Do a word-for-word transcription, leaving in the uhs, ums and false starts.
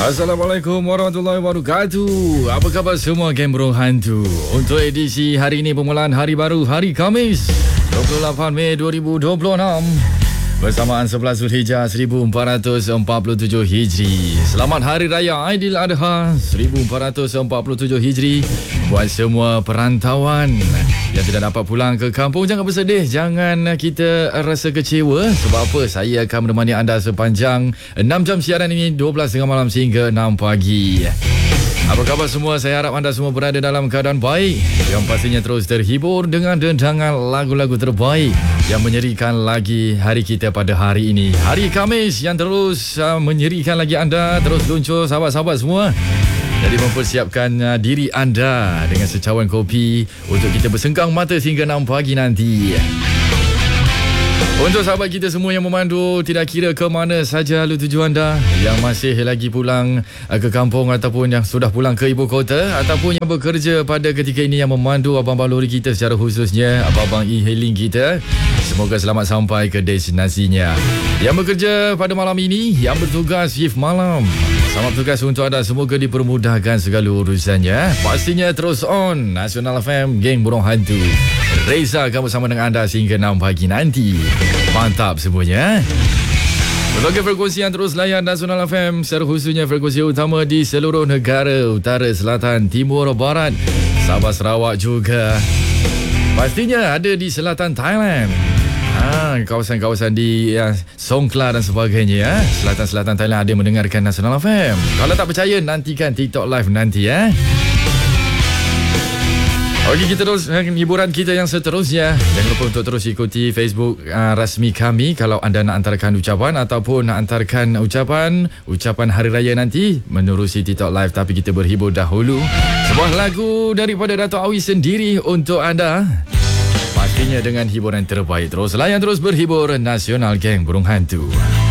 Assalamualaikum warahmatullahi wabarakatuh. Apa khabar semua geng burung hantu? Untuk edisi hari ini permulaan hari baru, hari Khamis dua puluh lapan Mei dua ribu dua puluh enam, bersamaan sebelas Zulhijjah seribu empat ratus empat puluh tujuh Hijri. Selamat Hari Raya Aidiladha seribu empat ratus empat puluh tujuh Hijri buat semua perantauan yang tidak dapat pulang ke kampung. Jangan bersedih, jangan kita rasa kecewa. Sebab apa? Saya akan menemani anda sepanjang enam jam siaran ini, dua belas tengah malam sehingga enam pagi. Apa khabar semua? Saya harap anda semua berada dalam keadaan baik, yang pastinya terus terhibur dengan dendangan lagu-lagu terbaik yang menyerikan lagi hari kita pada hari ini. Hari Khamis yang terus uh, menyerikan lagi anda, terus luncur sahabat-sahabat semua. Jadi mempersiapkan uh, diri anda dengan secawan kopi untuk kita bersengkang mata sehingga enam pagi nanti. Untuk sahabat kita semua yang memandu, tidak kira ke mana saja lalu tuju anda, yang masih lagi pulang uh, ke kampung ataupun yang sudah pulang ke ibu kota, ataupun yang bekerja pada ketika ini, yang memandu abang-abang lori kita secara khususnya, abang-abang e-hailing kita, semoga selamat sampai ke destinasinya. Yang bekerja pada malam ini, yang bertugas shift malam, selamat bertugas untuk anda, semoga dipermudahkan segala urusannya. Pastinya terus on Nasional F M, geng burung hantu. Reza akan bersama dengan anda sehingga enam pagi nanti. Mantap semuanya. Berbagai frekuensi yang terus layan Nasional F M, secara khususnya frekuensi utama di seluruh negara utara, selatan, timur, barat, Sabah, Sarawak juga. Pastinya ada di selatan Thailand. Ha, kawasan-kawasan di ya, Songkla dan sebagainya ya. Selatan-selatan Thailand ada mendengarkan Nasional F M. Kalau tak percaya, nantikan TikTok live nanti ya. Okey, kita terus dengan hiburan kita yang seterusnya. Jangan lupa untuk terus ikuti Facebook uh, rasmi kami kalau anda nak antarkan ucapan ataupun nak antarkan ucapan ucapan hari raya nanti menerusi TikTok live. Tapi kita berhibur dahulu. Sebuah lagu daripada Dato' Awi sendiri untuk anda. Pastinya dengan hiburan terbaik. Terus layan, terus berhibur. Nasional Geng Burung Hantu.